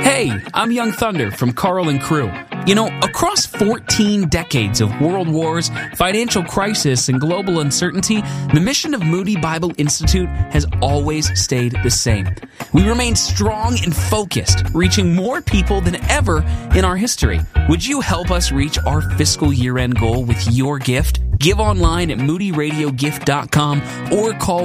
Hey, I'm Young Thunder from Carl and Crew. You know, across 14 decades of world wars, financial crisis, and global uncertainty, the mission of Moody Bible Institute has always stayed the same. We remain strong and focused, reaching more people than ever in our history. Would you help us reach our fiscal year-end goal with your gift? Give online at moodyradiogift.com or call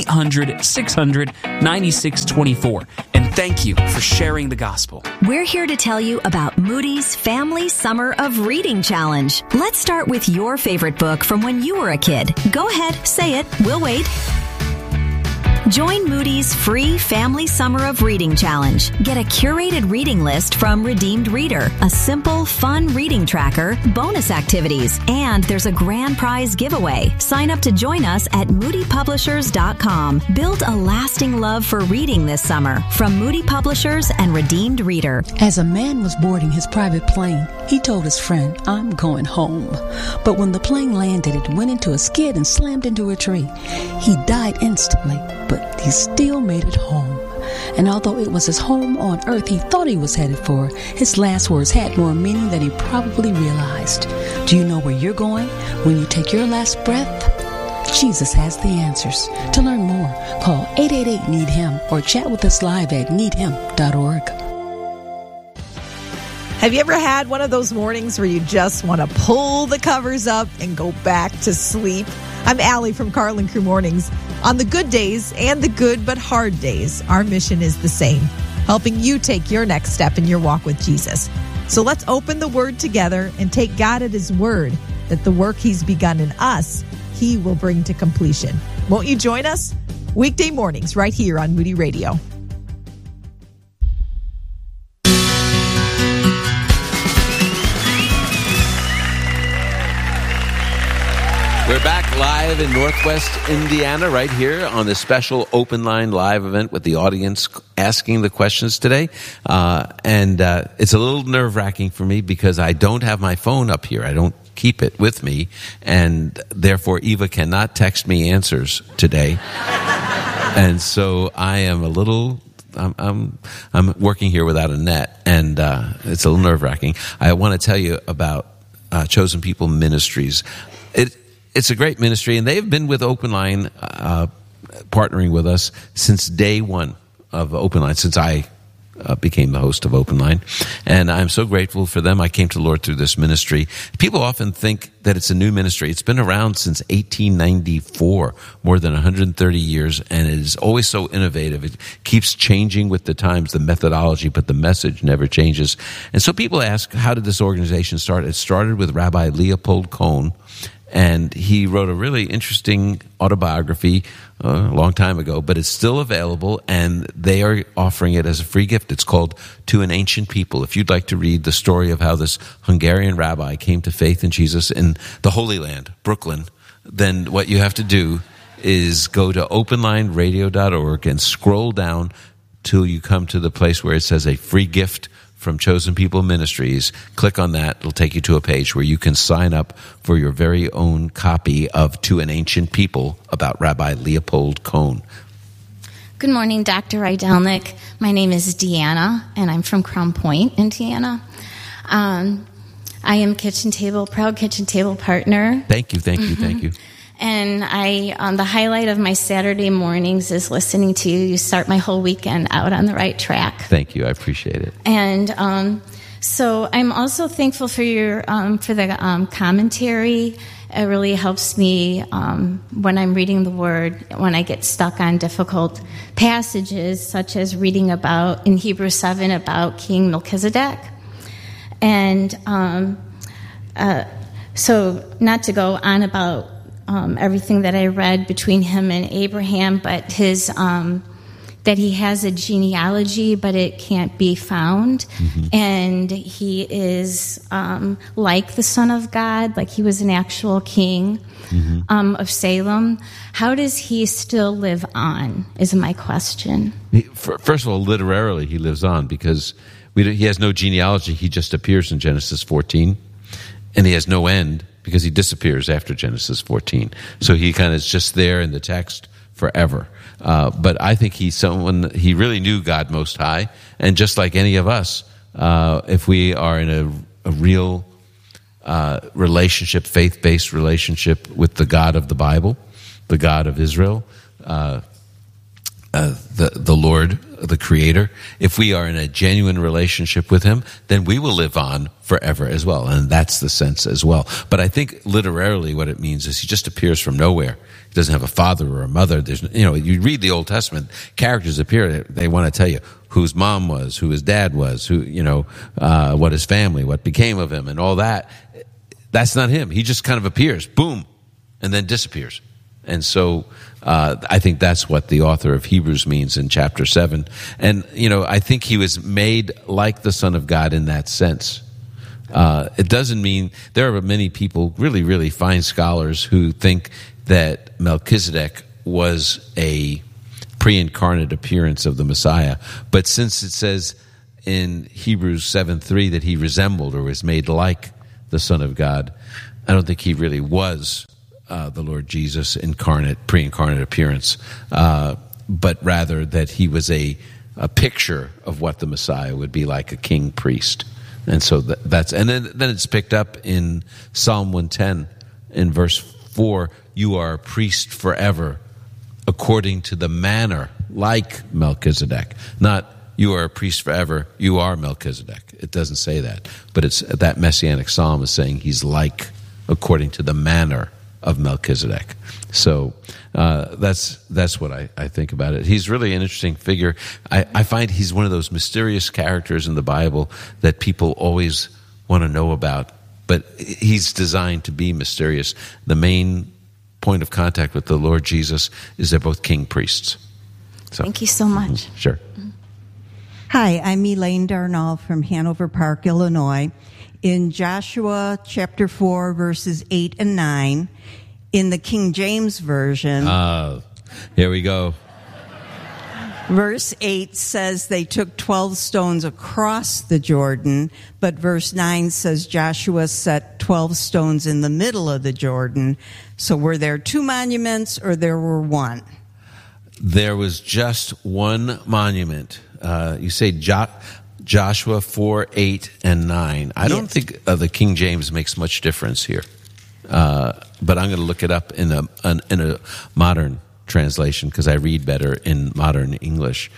1-800-600-9624. And thank you for sharing the gospel. We're here to tell you about Moody's Family Summer of Reading Challenge. Let's start with your favorite book from when you were a kid. Go ahead, say it. We'll wait. Join Moody's free Family Summer of Reading Challenge. Get a curated reading list from Redeemed Reader, a simple, fun reading tracker, bonus activities, and there's a grand prize giveaway. Sign up to join us at moodypublishers.com. Build a lasting love for reading this summer from Moody Publishers and Redeemed Reader. As a man was boarding his private plane, he told his friend, "I'm going home." But when the plane landed, it went into a skid and slammed into a tree. He died instantly, but he still made it home. And although it was his home on earth he thought he was headed for, his last words had more meaning than he probably realized. Do you know where you're going when you take your last breath? Jesus has the answers. To learn more, call 888-NEED-HIM or chat with us live at needhim.org. Have you ever had one of those mornings where you just want to pull the covers up and go back to sleep? I'm Allie from Carl and Crew Mornings. On the good days and the good but hard days, our mission is the same, helping you take your next step in your walk with Jesus. So let's open the Word together and take God at His word that the work He's begun in us, He will bring to completion. Won't you join us? Weekday mornings right here on Moody Radio. We're back live in Northwest Indiana right here on this special Open Line Live event with the audience asking the questions today. And it's a little nerve-wracking for me because I don't have my phone up here. I don't keep it with me. And therefore, Eva cannot text me answers today. And so I am a little... I'm working here without a net, and it's a little nerve-wracking. I want to tell you about Chosen People Ministries. It's a great ministry, and they've been with Open Line, partnering with us since day one of Open Line, since I became the host of Open Line. And I'm so grateful for them. I came to the Lord through this ministry. People often think that it's a new ministry. It's been around since 1894, more than 130 years, and it is always so innovative. It keeps changing with the times, the methodology, but the message never changes. And so people ask, how did this organization start? It started with Rabbi Leopold Cohn, and he wrote a really interesting autobiography a long time ago, but it's still available, and they are offering it as a free gift. It's called To an Ancient People. If you'd like to read the story of how this Hungarian rabbi came to faith in Jesus in the Holy Land, Brooklyn, then what you have to do is go to openlineradio.org and scroll down till you come to the place where it says a free gift from Chosen People Ministries. Click on that. It'll take you to a page where you can sign up for your very own copy of To an Ancient People about Rabbi Leopold Cohn. Good morning, Dr. Rydelnik. My name is Deanna, and I'm from Crown Point, Indiana. I am proud kitchen table partner. Thank you. And the highlight of my Saturday mornings is listening to you start my whole weekend out on the right track. Thank you. I appreciate it. And so I'm also thankful for your for the commentary. It really helps me when I'm reading the Word, when I get stuck on difficult passages, such as reading about in Hebrews 7 about King Melchizedek. And so not to go on about everything that I read between him and Abraham, but his that he has a genealogy, but it can't be found. Mm-hmm. And he is like the Son of God, like he was an actual king of Salem. How does he still live on, is my question. First of all, literarily, he lives on because he has no genealogy. He just appears in Genesis 14, and he has no end because he disappears after Genesis 14. So he kind of is just there in the text forever. But I think he really knew God Most High, and just like any of us, if we are in a real relationship, faith-based relationship with the God of the Bible, the God of Israel, the Lord, the Creator, if we are in a genuine relationship with Him, then we will live on forever as well. And that's the sense as well. But I think literally what it means is He just appears from nowhere. He doesn't have a father or a mother. There's, you read the Old Testament, characters appear, they want to tell you whose mom was, who his dad was, what his family, what became of him, and all that. That's not Him. He just kind of appears, boom, and then disappears. And so I think that's what the author of Hebrews means in chapter 7. And, I think he was made like the Son of God in that sense. It doesn't mean, there are many people, really, really fine scholars, who think that Melchizedek was a pre-incarnate appearance of the Messiah. But since it says in Hebrews 7:3 that he resembled or was made like the Son of God, I don't think he really was the Lord Jesus pre-incarnate appearance, but rather that he was a picture of what the Messiah would be like, a king priest. And so and then it's picked up in Psalm 110 in verse 4, you are a priest forever according to the manner like Melchizedek. Not you are a priest forever, you are Melchizedek. It doesn't say that. But it's that messianic psalm is saying he's like according to the manner of Melchizedek. So that's what I think about it. He's really an interesting figure. I find he's one of those mysterious characters in the Bible that people always want to know about, but he's designed to be mysterious. The main point of contact with the Lord Jesus is they're both king priests. So, thank you so much. Sure. Hi, I'm Elaine Darnall from Hanover Park, Illinois. In Joshua chapter 4, verses 8 and 9, in the King James Version, here we go. Verse 8 says they took 12 stones across the Jordan, but verse 9 says Joshua set 12 stones in the middle of the Jordan. So were there two monuments or there were one? There was just one monument. You say Joshua 4, 8, and 9. I don't think the King James makes much difference here. But I'm going to look it up in a modern translation because I read better in modern English.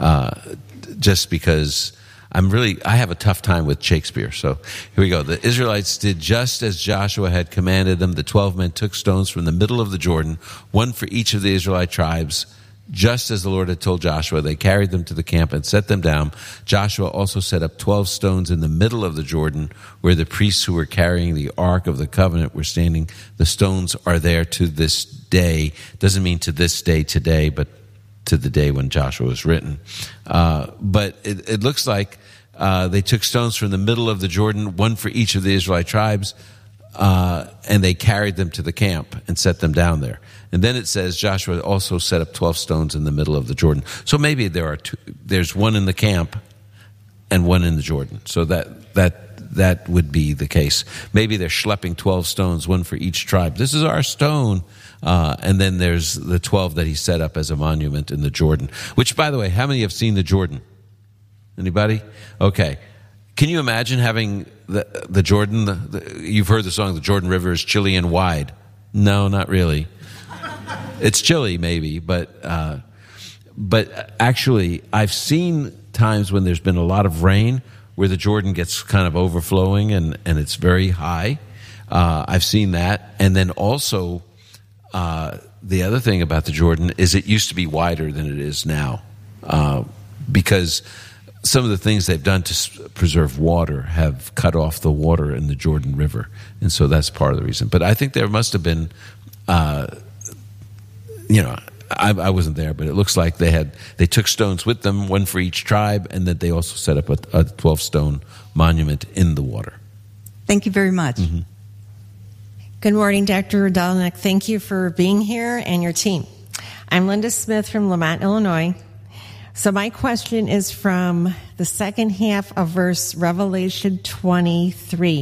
Just because I have a tough time with Shakespeare. So here we go. The Israelites did just as Joshua had commanded them. The 12 men took stones from the middle of the Jordan, one for each of the Israelite tribes. Just as the Lord had told Joshua, they carried them to the camp and set them down. Joshua also set up 12 stones in the middle of the Jordan where the priests who were carrying the Ark of the Covenant were standing. The stones are there to this day. Doesn't mean to this day today, but to the day when Joshua was written. But it looks like they took stones from the middle of the Jordan, one for each of the Israelite tribes, and they carried them to the camp and set them down there. And then it says Joshua also set up 12 stones in the middle of the Jordan. So maybe there's one in the camp and one in the Jordan. So that would be the case. Maybe they're schlepping 12 stones, one for each tribe. This is our stone. And then there's the 12 that he set up as a monument in the Jordan. Which, by the way, how many have seen the Jordan? Anybody? Okay. Can you imagine having the Jordan? You've heard the song, "The Jordan River is chilly and wide." No, not really. It's chilly, maybe, but actually, I've seen times when there's been a lot of rain where the Jordan gets kind of overflowing and it's very high. I've seen that, and then also the other thing about the Jordan is it used to be wider than it is now, because some of the things they've done to preserve water have cut off the water in the Jordan River, and so that's part of the reason. But I think there must have been. I wasn't there, but it looks like they took stones with them, one for each tribe, and that they also set up a 12-stone monument in the water. Thank you very much. Mm-hmm. Good morning, Dr. Rodalnik. Thank you for being here and your team. I'm Linda Smith from Lamont, Illinois. So my question is from the second half of Revelation 20,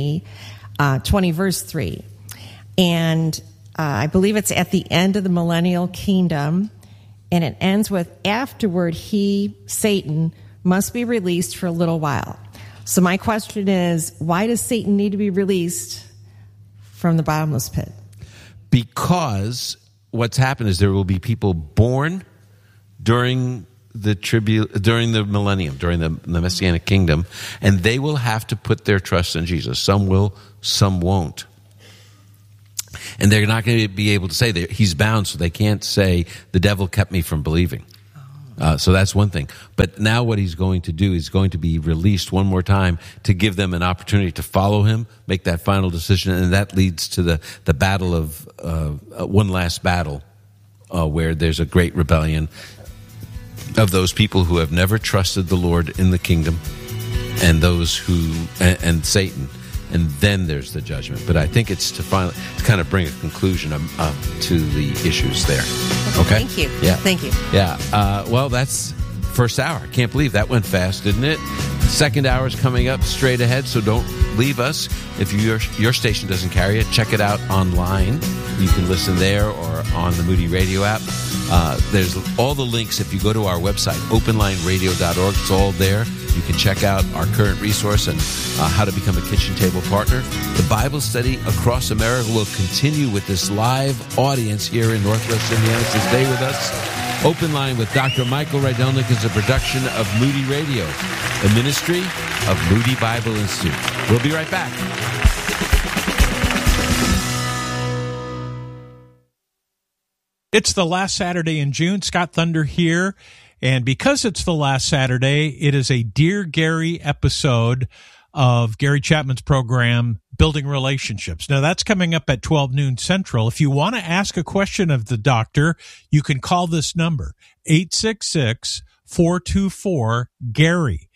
verse 3. And I believe it's at the end of the millennial kingdom. and it ends with, afterward he, Satan, must be released for a little while. So my question is, why does Satan need to be released from the bottomless pit? Because what's happened is there will be people born during the millennium, during the Messianic kingdom, and they will have to put their trust in Jesus. Some will, some won't. And they're not going to be able to say that he's bound, so they can't say, the devil kept me from believing. So that's one thing. But now what he's going to do is going to be released one more time to give them an opportunity to follow him, make that final decision, and that leads to the battle of one last battle where there's a great rebellion of those people who have never trusted the Lord in the kingdom and those who and Satan. And then there's the judgment. But I think it's to kind of bring a conclusion to the issues there. Okay? Thank you. Yeah. Thank you. Yeah. Well, that's first hour. I can't believe that went fast, didn't it? Second hour is coming up straight ahead, so don't leave us. If your station doesn't carry it, check it out online. You can listen there or on the Moody Radio app. There's all the links. If you go to our website, openlineradio.org, it's all there. You can check out our current resource and how to become a kitchen table partner. The Bible study across America will continue with this live audience here in Northwest Indiana. So stay with us. Open Line with Dr. Michael Rydelnik is a production of Moody Radio, a ministry of Moody Bible Institute. We'll be right back. It's the last Saturday in June. Scott Thunder here. And because it's the last Saturday, it is a Dear Gary episode of Gary Chapman's program, Building Relationships. Now, that's coming up at 12 noon Central. If you want to ask a question of the doctor, you can call this number, 866-424-GARY.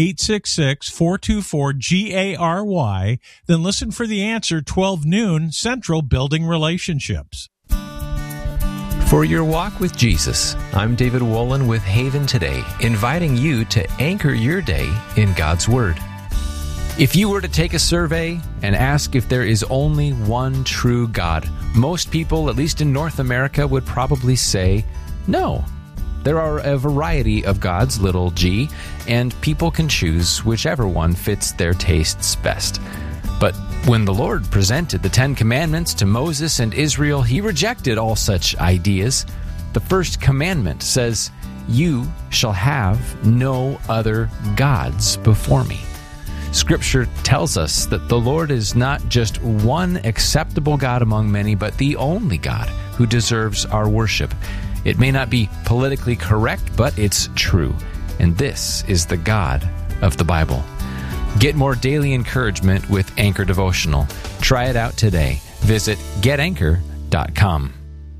866-424-GARY. Then listen for the answer, 12 noon Central, Building Relationships. For your walk with Jesus, I'm David Wolin with Haven Today, inviting you to anchor your day in God's Word. If you were to take a survey and ask if there is only one true God, most people, at least in North America, would probably say no. There are a variety of gods, little g, and people can choose whichever one fits their tastes best. But when the Lord presented the Ten Commandments to Moses and Israel, he rejected all such ideas. The first commandment says, "You shall have no other gods before me." Scripture tells us that the Lord is not just one acceptable God among many, but the only God who deserves our worship. It may not be politically correct, but it's true. And this is the God of the Bible. Get more daily encouragement with Anchor Devotional. Try it out today. Visit getanchor.com.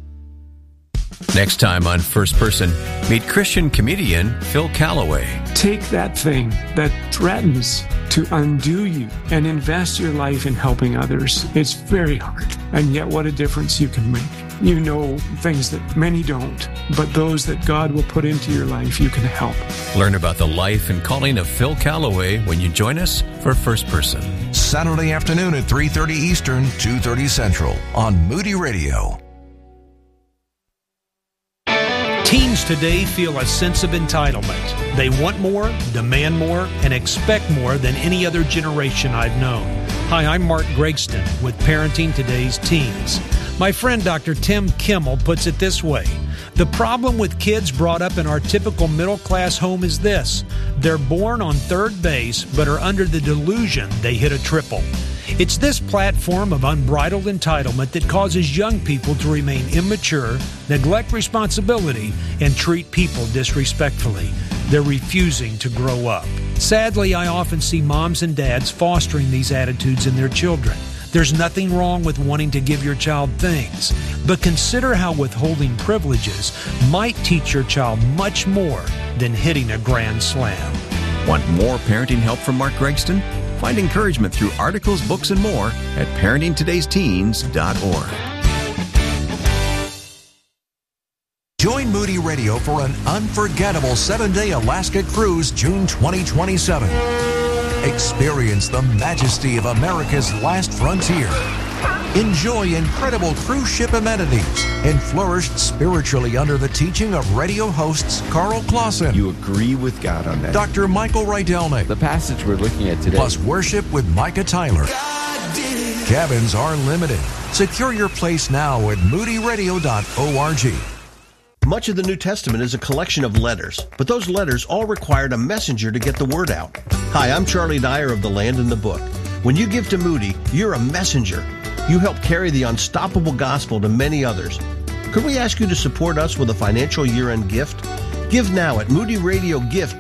Next time on First Person, meet Christian comedian Phil Callaway. Take that thing that threatens to undo you and invest your life in helping others. It's very hard. And yet what a difference you can make. You know things that many don't, but those that God will put into your life, you can help. Learn about the life and calling of Phil Callaway when you join us for First Person. Saturday afternoon at 3:30 Eastern, 2:30 Central on Moody Radio. Teens today feel a sense of entitlement. They want more, demand more, and expect more than any other generation I've known. Hi, I'm Mark Gregston with Parenting Today's Teens. My friend Dr. Tim Kimmel puts it this way: the problem with kids brought up in our typical middle-class home is this: they're born on third base but are under the delusion they hit a triple. It's this platform of unbridled entitlement that causes young people to remain immature, neglect responsibility, and treat people disrespectfully. They're refusing to grow up. Sadly, I often see moms and dads fostering these attitudes in their children. There's nothing wrong with wanting to give your child things, but consider how withholding privileges might teach your child much more than hitting a grand slam. Want more parenting help from Mark Gregston? Find encouragement through articles, books, and more at parentingtodaysteens.org. Join Moody Radio for an unforgettable 7-day Alaska cruise, June 2027. Experience the majesty of America's last frontier. enjoy incredible cruise ship amenities, and flourished spiritually under the teaching of radio hosts Carl Clausen. You agree with God on that. Dr. Michael Rydelnik. The passage we're looking at today. Plus worship with Micah Tyler. Cabins are limited. Secure your place now at moodyradio.org. Much of the New Testament is a collection of letters, but those letters all required a messenger to get the word out. Hi, I'm Charlie Dyer of The Land and the Book. When you give to Moody, you're a messenger. You help carry the unstoppable gospel to many others. Could we ask you to support us with a financial year-end gift? Give now at Moody Radio Gift